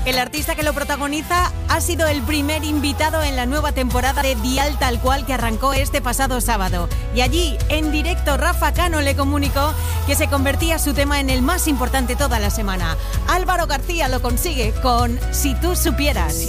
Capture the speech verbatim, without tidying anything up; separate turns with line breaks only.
El artista que lo protagoniza ha sido el primer invitado en la nueva temporada de Dial Tal Cual, que arrancó este pasado sábado. Y allí, en directo, Rafa Cano le comunicó que se convertía su tema en el más importante toda la semana. Álvaro García lo consigue con Si tú supieras.